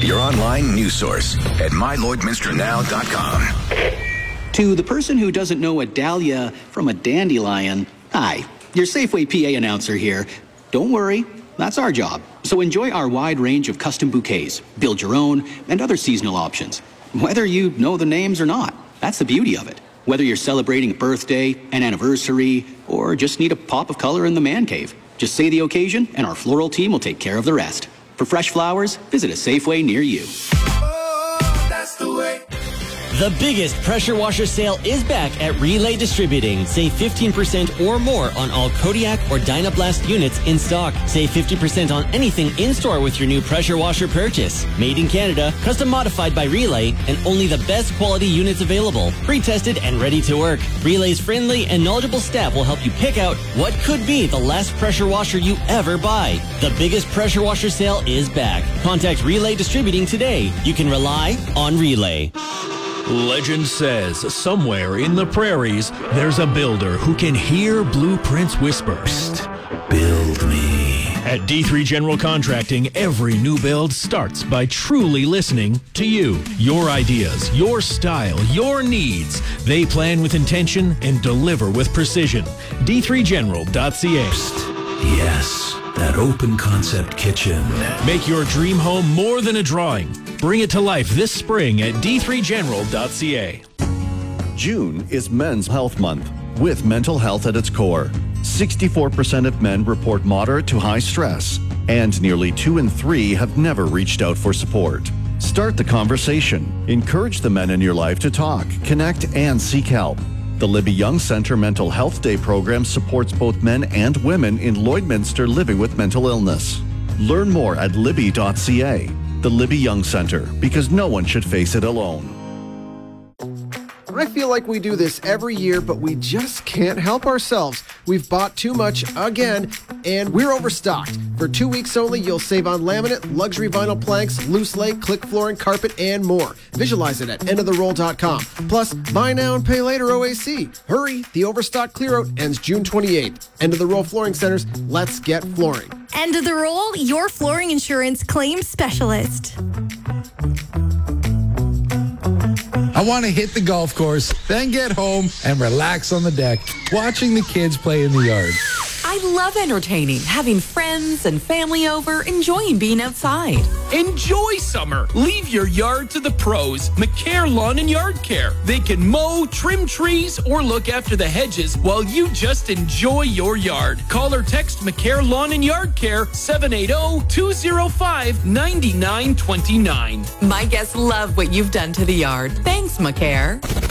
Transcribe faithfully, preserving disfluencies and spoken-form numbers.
your online news source at my lloydminster now dot com. To the person who doesn't know a dahlia from a dandelion, hi, your Safeway P A announcer here. Don't worry, that's our job. So enjoy our wide range of custom bouquets, build your own, and other seasonal options. Whether you know the names or not, that's the beauty of it. Whether you're celebrating a birthday, an anniversary, or just need a pop of color in the man cave, just say the occasion and our floral team will take care of the rest. For fresh flowers, visit a Safeway near you. Oh, that's the way. The biggest pressure washer sale is back at Relay Distributing. Save fifteen percent or more on all Kodiak or Dynablast units in stock. Save fifty percent on anything in-store with your new pressure washer purchase. Made in Canada, custom modified by Relay, and only the best quality units available. Pre-tested and ready to work. Relay's friendly and knowledgeable staff will help you pick out what could be the last pressure washer you ever buy. The biggest pressure washer sale is back. Contact Relay Distributing today. You can rely on Relay. Legend says somewhere in the prairies, there's a builder who can hear blueprints whisper. Psst, build me. At D three General Contracting, every new build starts by truly listening to you. Your ideas, your style, your needs. They plan with intention and deliver with precision. d three general dot c a. Psst, yes, that open concept kitchen. Make your dream home more than a drawing. Bring it to life this spring at d three general dot c a. June is Men's Health Month, with mental health at its core. sixty-four percent of men report moderate to high stress, and nearly two in three have never reached out for support. Start the conversation. Encourage the men in your life to talk, connect, and seek help. The Libby Young Center Mental Health Day program supports both men and women in Lloydminster living with mental illness. Learn more at libby dot c a. The Libby Young Center, because no one should face it alone. I feel like we do this every year, but we just can't help ourselves. We've bought too much again, and we're overstocked. For two weeks only, you'll save on laminate, luxury vinyl planks, loose lay, click flooring, carpet, and more. Visualize it at end of the roll dot com. Plus, buy now and pay later O A C. Hurry, the overstock clear-out ends June twenty-eighth. End of the Roll Flooring Centers, let's get flooring. End of the Roll, your flooring insurance claims specialist. I want to hit the golf course, then get home and relax on the deck, watching the kids play in the yard. I love entertaining, having friends and family over, enjoying being outside. Enjoy summer. Leave your yard to the pros. McCare Lawn and Yard Care. They can mow, trim trees, or look after the hedges while you just enjoy your yard. Call or text McCare Lawn and Yard Care seven eight zero, two zero five, nine nine two nine. My guests love what you've done to the yard. Thanks, McCare.